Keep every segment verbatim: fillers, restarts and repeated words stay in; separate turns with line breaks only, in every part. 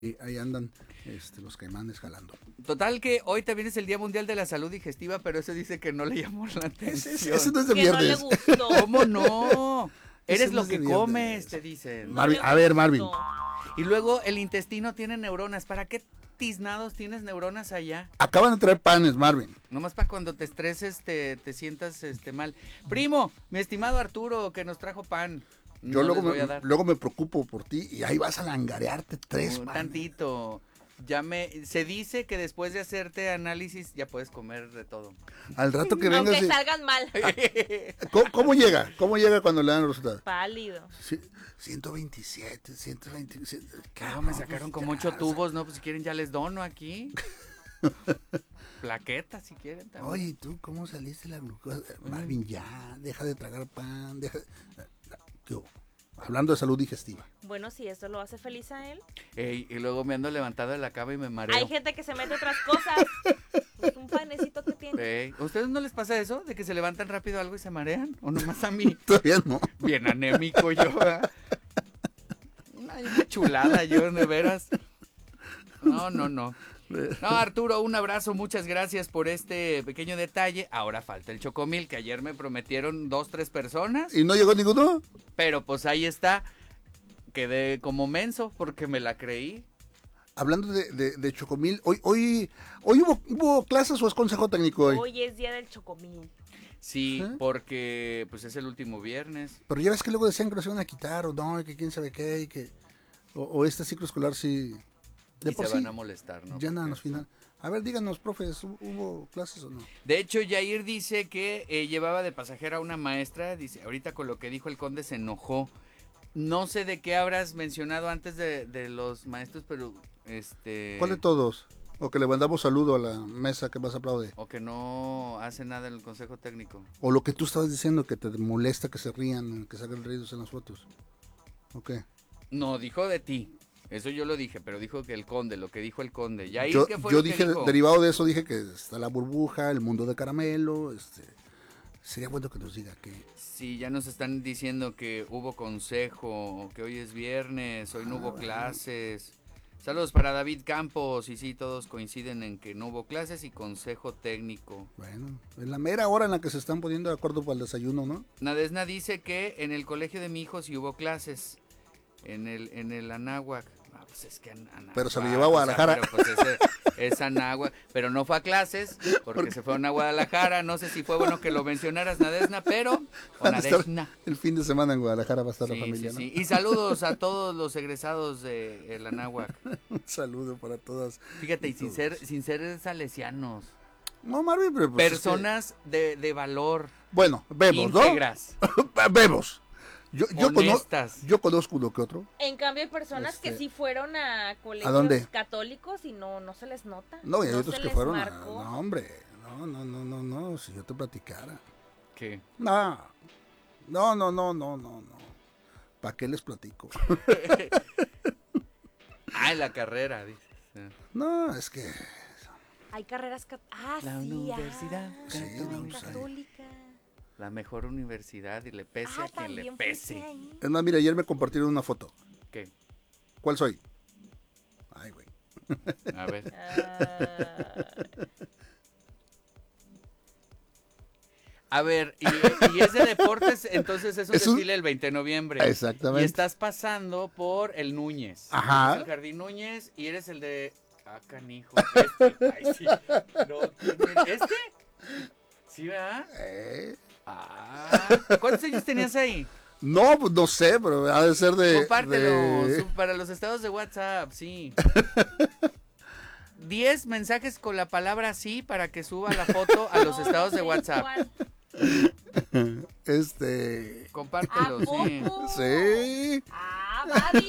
Y ahí andan este, los caimanes jalando.
Total que hoy también es el Día Mundial de la Salud Digestiva, pero eso dice que no le llamó la atención.
Ese, ese no es de
Que
viernes.
no le gustó.
¿Cómo no? Eres
Ese no
lo
es de
que
viernes.
comes, te dicen.
Marvin,
No le
a ver, Marvin.
gustó.
Y luego el intestino tiene neuronas. ¿Para qué tiznados tienes neuronas allá?
Acaban de traer panes, Marvin.
Nomás para cuando te estreses te, te sientas este mal. Primo, mi estimado Arturo, que nos trajo pan.
Yo
No
luego
les voy
me,
a dar.
luego me preocupo por ti y ahí vas a langarearte tres
Un
panes.
tantito. Ya me, se dice que después de hacerte análisis ya puedes comer de todo.
Al rato que vengas.
Aunque
y-
salgan mal.
¿Cómo, cómo llega? ¿Cómo llega cuando le dan el resultado?
Pálido.
Sí, ciento veintisiete, ciento veintisiete.
Claro, me sacaron como ocho tubos, ¿no? Pues si quieren ya les dono aquí. Plaquetas si quieren también.
Oye, ¿tú cómo saliste la glucosa? Marvin, ya, deja de tragar pan, deja... ¿Qué hubo? Hablando de salud digestiva.
Bueno, si esto lo hace feliz a él.
Ey, y luego me ando levantado de la cama y me mareo.
Hay gente que se mete otras cosas. Pues un panecito que tiene.
Ey, ¿a ustedes no les pasa eso? ¿De que se levantan rápido algo y se marean? ¿O nomás a mí?
Todavía no.
Bien anémico yo, ¿verdad? Ay, una chulada yo, de veras. No, no, no. No, Arturo, un abrazo, muchas gracias por este pequeño detalle. Ahora falta el chocomil, que ayer me prometieron dos, tres personas,
¿Y no llegó ninguno?
pero pues ahí está. Quedé como menso porque me la creí.
Hablando de, de, de Chocomil, hoy, hoy, hoy hubo, hubo clases o es consejo técnico hoy.
Hoy es día del chocomil.
Sí,
¿Eh?
porque pues es el último viernes.
Pero ya ves que luego decían que lo iban a quitar o no, y que quién sabe qué, y que... O, o este ciclo escolar sí... De
Y
por
se
sí,
van a molestar, ¿no?
ya nada,
Porque-
nos final. A ver, díganos, profes, ¿hu- ¿hubo clases o no?
De hecho, Yair dice que eh, llevaba de pasajera a una maestra. Dice, ahorita con lo que dijo el conde se enojó. No sé de qué habrás mencionado antes de, de los maestros, pero este...
¿Cuál de todos? O que le mandamos saludo a la mesa que más aplaude.
O que no hace nada en el consejo técnico.
O lo que tú estabas diciendo, que te molesta que se rían, que salgan reídos en las fotos. ¿O qué?
No, dijo de ti. Eso yo lo dije, pero dijo que el conde, lo que dijo el conde. Yair,
Yo,
¿qué fue
yo
lo que
dije,
dijo?
derivado de eso, dije que está la burbuja, el mundo de caramelo, este... Sería bueno que nos diga que...
Sí, ya nos están diciendo que hubo consejo, que hoy es viernes, hoy no
Ah,
hubo
bueno.
clases. Saludos para David Campos, y sí, todos coinciden en que no hubo clases y consejo técnico.
Bueno, en la mera hora en la que se están poniendo de acuerdo para el desayuno, ¿no?
Nadesna dice que en el colegio de mi hijo sí hubo clases, en el, en el Anáhuac. Ah, pues es que An- Anáhuac,
Pero se lo llevó a
o sea,
Guadalajara.
pero pues ese- es Anáhuac, pero no fue a clases, porque se fueron a Guadalajara. No sé si fue bueno que lo mencionaras, Nadesna, pero... O
Van a estar-
Nadesna.
El fin de semana en Guadalajara va a estar
Sí,
la familia,
sí,
¿no?
sí. Y saludos a todos los egresados de el Anáhuac.
Un saludo para todas.
Fíjate, y sin ser, sin ser salesianos.
No, Marvin, pero pues es
Personas de, de valor.
que- Bueno, vemos, ¿no?
íntegras.
Vemos. Yo, yo, cono-
Honestas.
yo conozco uno que otro.
En cambio hay personas
Este,
que sí fueron a colegios
¿a dónde?
católicos y no, no se les nota.
No, y hay
no
otros
se
que
les
fueron a...
marcó.
No, hombre. No, no, no, no, no. Si yo te platicara.
¿Qué?
No. No, no, no, no, no, no. ¿Para qué les platico?
Ah, en la carrera, dices.
No, es que...
Hay carreras cat- ah,
La
sí,
universidad
ah,
Sí,
católica.
no, pues, ahí.
católica.
La mejor universidad y le pese
Ah,
a quien le
también fuiste
pese.
ahí.
Es más, mira, ayer me compartieron una foto.
¿Qué?
¿Cuál soy? Ay, güey.
A ver.
Ah,
A ver, y, y es de deportes, entonces es un
Es un-
desfile el veinte de noviembre.
Exactamente.
Y estás pasando por el Núñez.
Ajá.
Es el Jardín Núñez y eres el de... Ah, canijo. Este. Ay, sí. No, ¿quién es? ¿Este? ¿Sí, verdad?
¿Eh?
Ah. ¿Cuántos años tenías ahí?
No, pues no sé, pero ha de ser de...
Compártelo.
de-
su- Para los estados de WhatsApp, sí. Diez mensajes con la palabra sí para que suba la foto a los
no,
estados
no
de
sé
WhatsApp.
cuál.
Este...
Compártelo,
¿A
sí.
poco?
Sí.
Ah, Babis.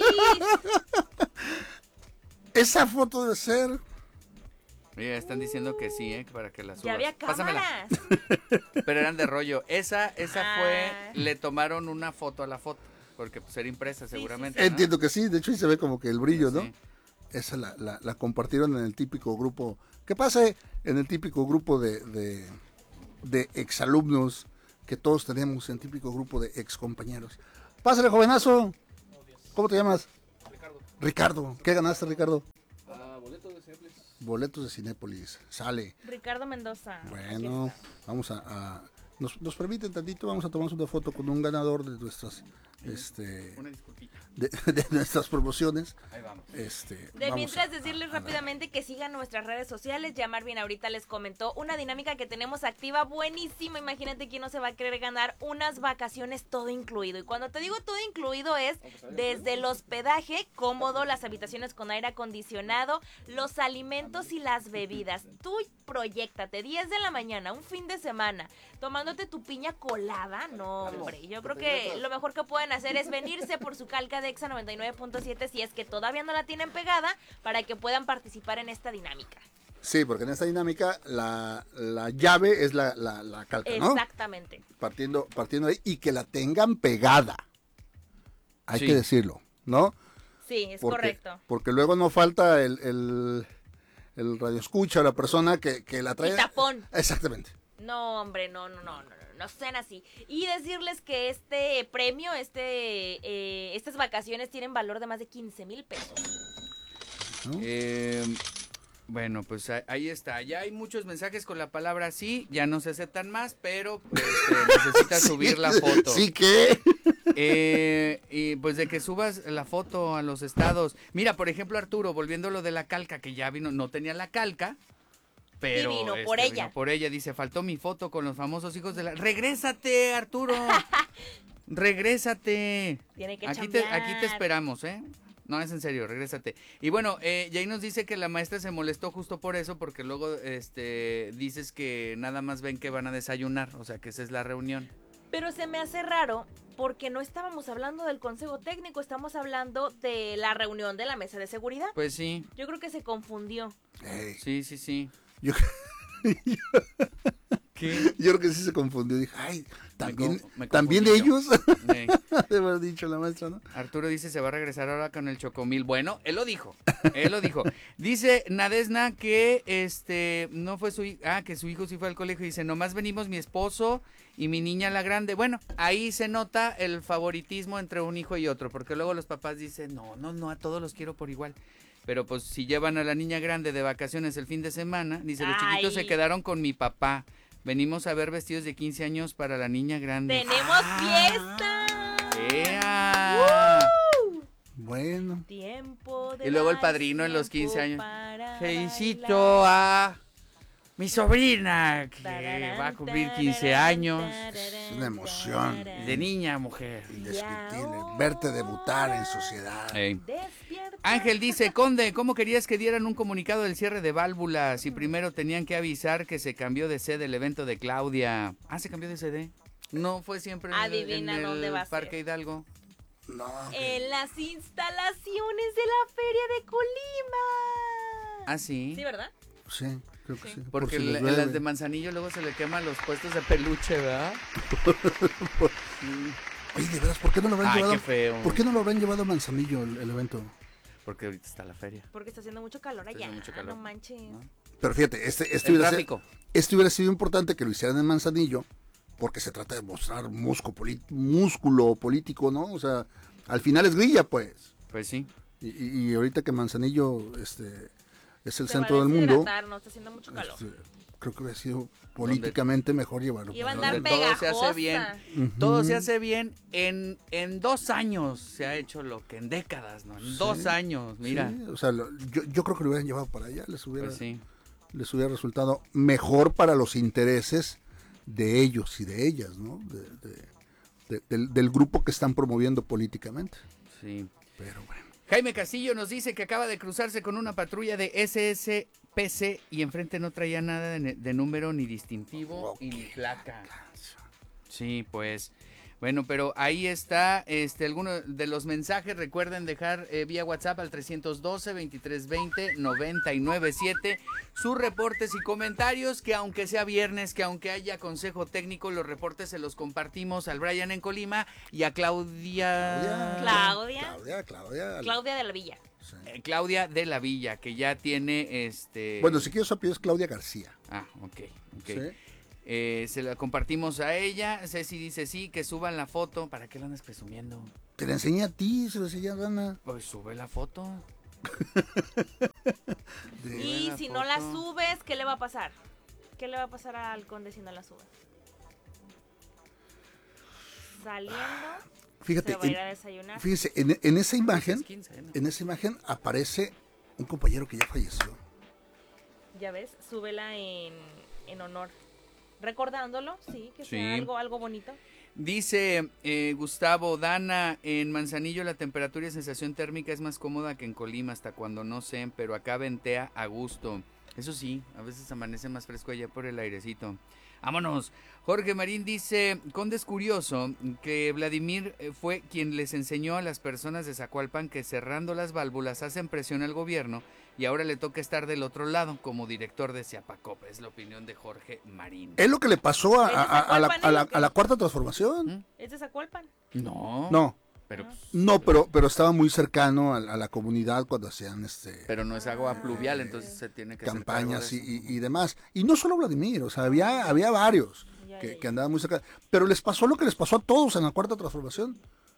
Esa foto de ser...
Mira, están diciendo que sí, ¿eh? Para que la subas.
Ya había
Pásamela.
cámaras.
Pero eran de rollo. Esa, esa
Ah.
fue, le tomaron una foto a la foto, porque pues era impresa
sí,
seguramente.
sí.
¿no?
Entiendo que sí, de hecho ahí se ve como que el brillo, ¿no?
Sí.
Esa la, la, la compartieron en el típico grupo... ¿Qué pasa? En el típico grupo de, de, de exalumnos que todos tenemos, en típico grupo de excompañeros. Pásale, jovenazo. ¿Cómo te llamas? Ricardo, ¿qué ganaste, Ricardo?
Ah, boletos de Cinépolis.
Boletos de Cinépolis, sale.
Ricardo Mendoza.
Bueno, vamos a... a nos, nos permiten tantito, vamos a tomarnos una foto con un ganador de nuestras... Este,
Una disculpita.
de, de nuestras promociones.
Ahí vamos.
Este,
De
vamos
mientras
a-
decirles
a- a-
rápidamente que sigan nuestras redes sociales. Ya Marvin ahorita les comentó una dinámica que tenemos activa buenísima. Imagínate quién no se va a querer ganar unas vacaciones todo incluido. Y cuando te digo todo incluido es desde el hospedaje cómodo, las habitaciones con aire acondicionado, los alimentos y las bebidas. Tú proyéctate, diez de la mañana, un fin de semana, tomándote tu piña colada. No, hombre, yo creo que lo mejor que pueden hacer es venirse por su calca de Exa noventa y nueve punto siete si es que todavía no la tienen pegada, para que puedan participar en esta dinámica.
Sí, porque en esta dinámica la, la llave es la, la, la calca, ¿no?
Exactamente.
Partiendo, partiendo ahí y que la tengan pegada. Hay
Sí.
que decirlo, ¿no?
Sí, es
Porque,
correcto.
porque luego no falta el, el, el radioescucha o la persona que, que la trae.
Y tapón.
Exactamente.
No, hombre, no, no, no, no, no, no sean así. Y decirles que este premio, este, eh, estas vacaciones tienen valor de más de quince mil pesos.
¿No?
Eh, bueno, pues a- ahí está. Ya hay muchos mensajes con la palabra sí, ya no se aceptan más, pero este, necesitas subir la foto.
Sí, ¿qué?
Eh, y pues de que subas la foto a los estados. Mira, por ejemplo, Arturo, volviendo a lo de la calca, que ya vino, no tenía la calca, pero
Y vino por
este,
ella.
vino por ella, dice, faltó mi foto con los famosos hijos de la... ¡Regrésate, Arturo! ¡Regrésate!
Tiene que
Aquí te,
chambear.
aquí te esperamos, ¿eh? No, es en serio, regrésate. Y bueno, eh, Jay nos dice que la maestra se molestó justo por eso, porque luego este dices que nada más ven que van a desayunar, o sea que esa es la reunión.
Pero se me hace raro porque no estábamos hablando del consejo técnico, estamos hablando de la reunión de la mesa de seguridad.
Pues sí,
Yo creo que se confundió.
Ey,
sí, sí, sí.
yo,
¿Qué?
yo creo que sí se confundió. Dije, ay, ¿también,
co- me
¿también
confundí yo.
ellos?
Eh,
De haber dicho la maestra, ¿no?
Arturo dice se va a regresar ahora con el chocomil. Bueno, él lo dijo, él lo dijo. Dice Nadesna que este no fue su hi- ah, que su hijo sí fue al colegio. Dice, nomás venimos mi esposo y mi niña la grande. Bueno, ahí se nota el favoritismo entre un hijo y otro, porque luego los papás dicen, no, no, no, a todos los quiero por igual. Pero pues si llevan a la niña grande de vacaciones el fin de semana, dice, los chiquitos
Ay.
se quedaron con mi papá. Venimos a ver vestidos de quince años para la niña grande.
¡Tenemos fiesta!
¡Ea!
Bueno,
Tiempo de
Y luego el
dar,
padrino en los
tiempo
quince años.
para
Felicito
bailar.
a mi sobrina que va a cumplir quince años.
es una emoción
De niña a mujer.
indescriptible verte debutar en sociedad.
Ey.
Despierta.
Ángel dice, Conde, ¿cómo querías que dieran un comunicado del cierre de válvulas? Y primero tenían que avisar que se cambió de sede el evento de Claudia. Ah, ¿se cambió de sede? No fue siempre en el,
Adivina
en
dónde
el
va a ser.
Parque Hidalgo.
No, que-
En las instalaciones de la Feria de Colima.
Ah, sí.
Sí, ¿verdad?
sí, creo que
Sí.
sí. Por
Porque
si
en
les
en las
llueve.
de Manzanillo luego se le queman los puestos de peluche, ¿verdad?
Oye, de veras, ¿por qué no lo habrán
Ay,
llevado?
qué feo.
¿Por qué no lo habrán llevado a Manzanillo el, el evento?
Porque ahorita está la feria.
Porque está haciendo mucho calor
Está
allá.
haciendo mucho calor.
No manches.
¿No?
Pero fíjate, este, este,
El
hubiera, sido,
tráfico.
este hubiera sido importante que lo hicieran en Manzanillo, porque se trata de mostrar musco poli- músculo político, ¿no? O sea, al final es grilla, pues.
Pues sí.
Y, y- y ahorita que Manzanillo este, es el
Se
centro
va a
del mundo,
deshidratar, no está haciendo mucho calor.
este, creo que hubiera sido políticamente mejor llevarlo.
Iba a
para
andar
Donde
allá.
todo se hace bien.
pegajosa.
Ujú.
Todo se hace bien en, en dos años. Se ha hecho lo que en décadas, ¿no? En
Sí.
dos años, mira.
Sí, o sea, lo- yo, yo creo que lo hubieran llevado para allá, les hubiera,
Pues sí.
les hubiera resultado mejor para los intereses de ellos y de ellas, ¿no? De- de- de- del, del grupo que están promoviendo políticamente.
Sí.
Pero bueno.
Jaime Castillo nos dice que acaba de cruzarse con una patrulla de S S P C y enfrente no traía nada de, ne- de número ni distintivo y ni placa. Sí, pues. Bueno, pero ahí está, este, algunos de los mensajes, recuerden dejar eh, vía WhatsApp al trescientos doce, veintitrés veinte, noventa y nueve siete sus reportes y comentarios, que aunque sea viernes, que aunque haya consejo técnico, los reportes se los compartimos al Brian en Colima y a Claudia...
Claudia.
Claudia, Claudia.
Claudia de la Villa.
Sí.
Eh, Claudia de la Villa, que ya tiene este...
Bueno, si quieres su apellido es Claudia García.
Ah, ok, ok.
¿Sí?
Eh, se la compartimos a ella. Ceci dice sí, que suban la foto. ¿Para qué la andas presumiendo?
Te la enseñé a ti, se la enseñé a Dana.
Pues sube la foto.
Y si no la subes, ¿qué le va a pasar? ¿Qué le va a pasar al conde si no la subes? Saliendo,
fíjate,
se va a ir
en,
a desayunar.
Fíjese, en, en esa imagen, en esa imagen aparece un compañero que ya falleció.
Ya ves, súbela en, en honor. Recordándolo, sí, que
Sí.
sea algo, algo bonito.
Dice eh, Gustavo, Dana, en Manzanillo la temperatura y sensación térmica es más cómoda que en Colima hasta cuando no sé, pero acá ventea a gusto. Eso sí, a veces amanece más fresco allá por el airecito. Vámonos. Jorge Marín dice, Conde, es curioso que Vladimir fue quien les enseñó a las personas de Zacualpan que cerrando las válvulas hacen presión al gobierno y ahora le toca estar del otro lado como director de Ciapacop. Es la opinión de Jorge Marín.
Es lo que le pasó a, a, a, la, a, la, a la cuarta transformación.
¿Mm?
¿Es de Zacualpan?
No.
No.
Pero,
no, pero, pero estaba muy cercano a, a la comunidad cuando hacían este.
Pero no es agua pluvial, entonces se tiene que
campañas
hacer
y, y, y demás. Y no solo Vladimir, o sea, había, había varios
ya,
que,
ya, ya.
que andaban muy cerca. Pero les pasó lo que les pasó a todos en la cuarta transformación.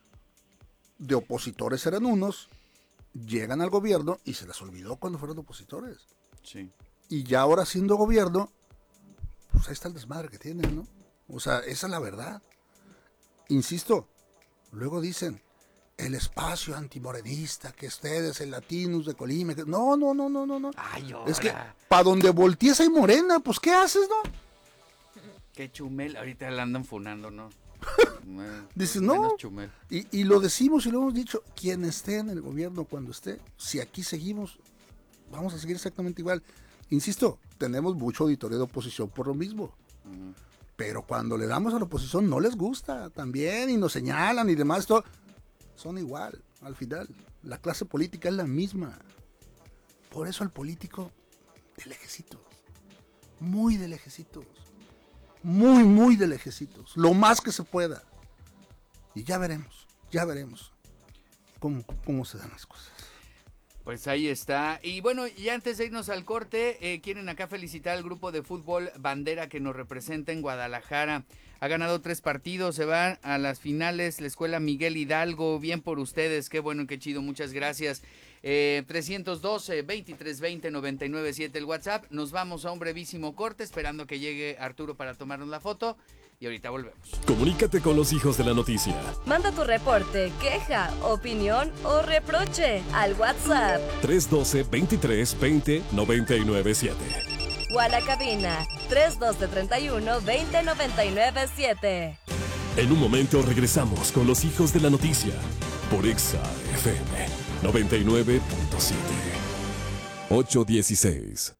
De opositores eran unos, llegan al gobierno y se les olvidó cuando fueron opositores.
Sí.
Y ya ahora siendo gobierno, pues ahí está el desmadre que tienen, ¿no? O sea, esa es la verdad. Insisto, luego dicen, el espacio antimorenista, que ustedes, el Latinus de Colima, que... no, no, no, no, no, no.
Ay,
es que, para donde voltees hay morena, pues, ¿qué haces, no?
Qué chumel, ahorita la andan funando, ¿no?
Dices, no, y, y lo decimos y lo hemos dicho, quien esté en el gobierno cuando esté, si aquí seguimos, vamos a seguir exactamente igual. Insisto, tenemos mucho auditorio de oposición por lo mismo. Uh-huh. Pero cuando le damos a la oposición no les gusta también y nos señalan y demás, todo, son igual al final. La clase política es la misma. Por eso el político de lejecitos, muy de lejecitos, muy, muy de lejecitos, lo más que se pueda. Y ya veremos, ya veremos cómo, cómo se dan las cosas.
Pues ahí está. Y bueno, y antes de irnos al corte, eh, quieren acá felicitar al grupo de fútbol Bandera que nos representa en Guadalajara. Ha ganado tres partidos, se van a las finales la escuela Miguel Hidalgo. Bien por ustedes, qué bueno, qué chido, muchas gracias. Eh, trescientos doce, veintitrés veinte, noventa y nueve siete el WhatsApp. Nos vamos a un brevísimo corte esperando que llegue Arturo para tomarnos la foto. Y ahorita volvemos.
Comunícate con los hijos de la noticia.
Manda tu reporte, queja, opinión o reproche al WhatsApp
tres uno dos, veintitrés veinte, noventa y nueve siete.
o a la cabina tres uno dos, treinta y uno, veinte, noventa y nueve siete.
En un momento regresamos con los hijos de la noticia por Exa F M noventa y nueve punto siete. ocho dieciséis.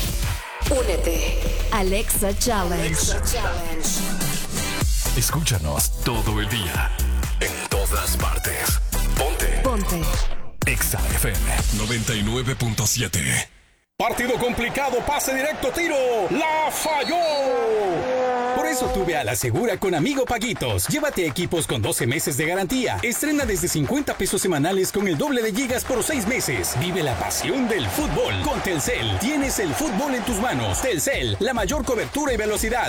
Únete al Exa Challenge.
Exa Challenge. Escúchanos todo el día, en todas partes. Ponte.
Ponte.
Exa F M noventa y nueve punto siete.
Partido complicado, pase directo, tiro. ¡La falló! Por eso tuve a la segura con Amigo Paguitos. Llévate equipos con doce meses de garantía. Estrena desde cincuenta pesos semanales con el doble de gigas por seis meses. Vive la pasión del fútbol con Telcel. Tienes el fútbol en tus manos. Telcel, la mayor cobertura y velocidad.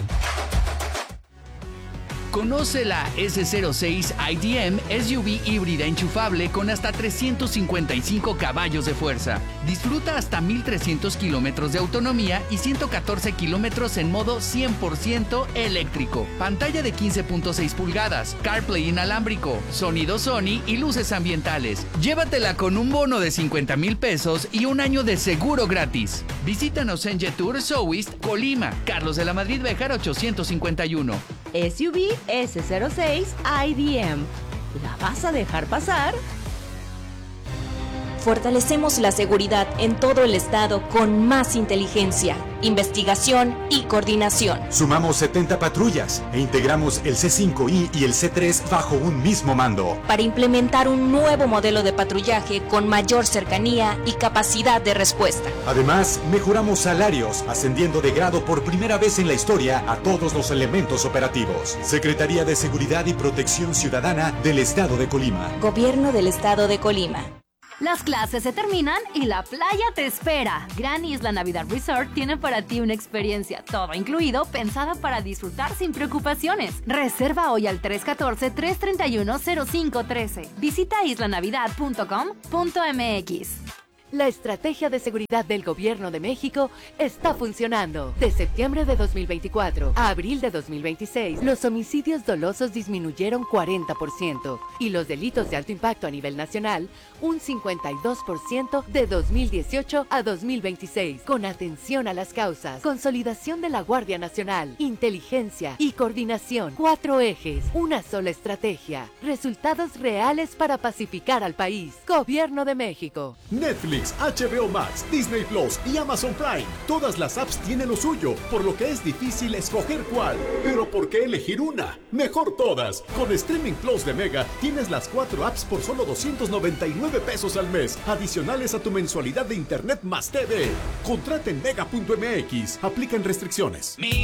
Conoce la ese cero seis I D M S U V híbrida enchufable con hasta trescientos cincuenta y cinco caballos de fuerza. Disfruta hasta mil trescientos kilómetros de autonomía y ciento catorce kilómetros en modo cien por ciento eléctrico. Pantalla de quince punto seis pulgadas, CarPlay inalámbrico, sonido Sony y luces ambientales. Llévatela con un bono de cincuenta mil pesos y un año de seguro gratis. Visítanos en Jetour Souist, Colima, Carlos de la Madrid Béjar ochocientos cincuenta y uno.
S U V ese cero seis I D M. ¿La vas a dejar pasar?
Fortalecemos la seguridad en todo el estado con más inteligencia, investigación y coordinación.
Sumamos setenta patrullas e integramos el C cinco I y el C tres bajo un mismo mando.
Para implementar un nuevo modelo de patrullaje con mayor cercanía y capacidad de respuesta.
Además, mejoramos salarios, ascendiendo de grado por primera vez en la historia a todos los elementos operativos. Secretaría de Seguridad y Protección Ciudadana del Estado de Colima.
Gobierno del Estado de Colima.
Las clases se terminan y la playa te espera. Gran Isla Navidad Resort tiene para ti una experiencia todo incluido, pensada para disfrutar sin preocupaciones. Reserva hoy al tres uno cuatro, tres tres uno, cero cinco uno tres. Visita isla navidad punto com punto m x.
La estrategia de seguridad del Gobierno de México está funcionando. De septiembre de dos mil veinticuatro a abril de dos mil veintiséis, los homicidios dolosos disminuyeron cuarenta por ciento y los delitos de alto impacto a nivel nacional un cincuenta y dos por ciento de dos mil dieciocho a dos mil veintiséis. Con atención a las causas, consolidación de la Guardia Nacional, inteligencia y coordinación. Cuatro ejes, una sola estrategia. Resultados reales para pacificar al país. Gobierno de México.
Netflix, H B O Max, Disney Plus y Amazon Prime. Todas las apps tienen lo suyo, por lo que es difícil escoger cuál. Pero ¿por qué elegir una? Mejor todas. Con Streaming Plus de Mega tienes las cuatro apps por solo doscientos noventa y nueve pesos al mes, adicionales a tu mensualidad de internet más T V. Contrata en mega punto m x. Aplican restricciones.
Mi